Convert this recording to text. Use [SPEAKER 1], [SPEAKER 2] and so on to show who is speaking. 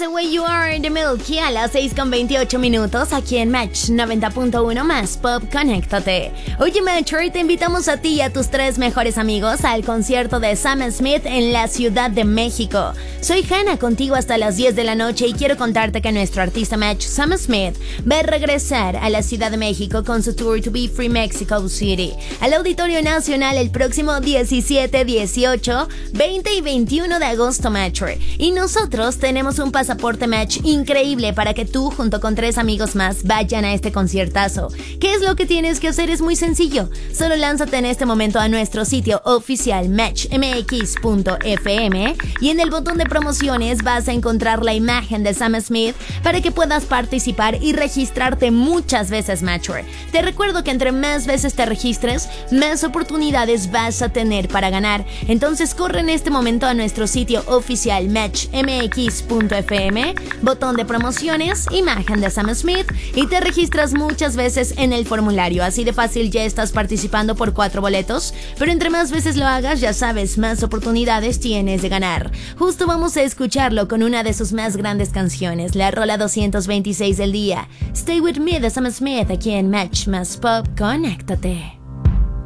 [SPEAKER 1] The Way You Are de Milky a las 6:28 aquí en Match 90.1 más Pop. Conéctate. Oye, Matcher, te invitamos a ti y a tus 3 mejores amigos al concierto de Sam Smith en la Ciudad de México. Soy Hannah, contigo hasta las 10 de la noche y quiero contarte que nuestro artista Match, Sam Smith, va a regresar a la Ciudad de México con su tour To Be Free Mexico City al Auditorio Nacional el próximo 17, 18, 20 y 21 de agosto, Matcher. Y nosotros tenemos un pasaporte Match increíble para que tú junto con 3 amigos más vayan a este conciertazo. ¿Qué es lo que tienes que hacer? Es muy sencillo. Solo lánzate en este momento a nuestro sitio oficial matchmx.fm y en el botón de promociones vas a encontrar la imagen de Sam Smith para que puedas participar y registrarte muchas veces, Matcher. Te recuerdo que entre más veces te registres, más oportunidades vas a tener para ganar. Entonces corre en este momento a nuestro sitio oficial matchmx.fm, botón de promociones, imagen de Sam Smith y te registras muchas veces en el formulario. Así de fácil ya estás participando por 4 boletos, pero entre más veces lo hagas, ya sabes, más oportunidades tienes de ganar. Justo vamos a escucharlo con una de sus más grandes canciones, la rola 226 del día, Stay With Me de Sam Smith, aquí en Match más Pop. Conéctate.